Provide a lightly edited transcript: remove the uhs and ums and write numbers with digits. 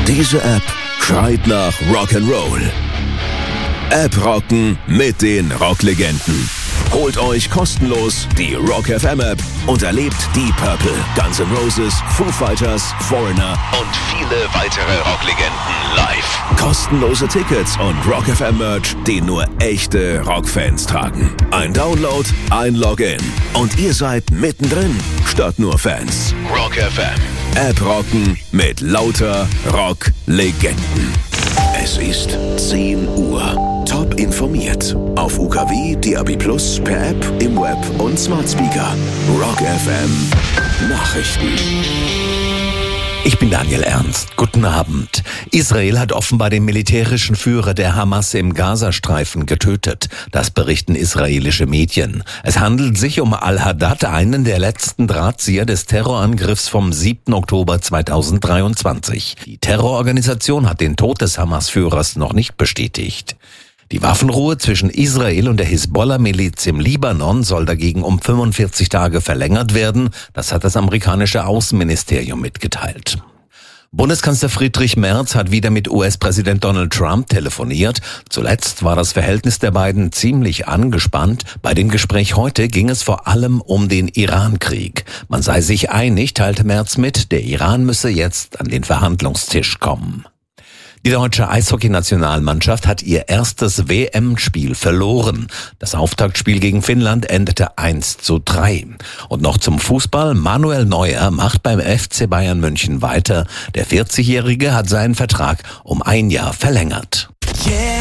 Diese App schreit nach Rock'n'Roll. App rocken mit den Rocklegenden. Holt euch kostenlos die Rock FM App und erlebt Deep Purple, Guns N' Roses, Foo Fighters, Foreigner und viele weitere Rocklegenden live. Kostenlose Tickets und Rock FM Merch, den nur echte Rockfans tragen. Ein Download, ein Login und ihr seid mittendrin, statt nur Fans. Rock FM. App rocken mit lauter Rocklegenden. Es ist 10 Uhr. Top informiert. Auf UKW, DAB+, per App, im Web und Smart Speaker. Rock FM Nachrichten. Ich bin Daniel Ernst. Guten Abend. Israel hat offenbar den militärischen Führer der Hamas im Gazastreifen getötet. Das berichten israelische Medien. Es handelt sich um Al-Haddad, einen der letzten Drahtzieher des Terrorangriffs vom 7. Oktober 2023. Die Terrororganisation hat den Tod des Hamas-Führers noch nicht bestätigt. Die Waffenruhe zwischen Israel und der Hisbollah-Miliz im Libanon soll dagegen um 45 Tage verlängert werden. Das hat das amerikanische Außenministerium mitgeteilt. Bundeskanzler Friedrich Merz hat wieder mit US-Präsident Donald Trump telefoniert. Zuletzt war das Verhältnis der beiden ziemlich angespannt. Bei dem Gespräch heute ging es vor allem um den Iran-Krieg. Man sei sich einig, teilte Merz mit, der Iran müsse jetzt an den Verhandlungstisch kommen. Die deutsche Eishockey-Nationalmannschaft hat ihr erstes WM-Spiel verloren. Das Auftaktspiel gegen Finnland endete 1:3. Und noch zum Fußball. Manuel Neuer macht beim FC Bayern München weiter. Der 40-Jährige hat seinen Vertrag um 1 Jahr verlängert.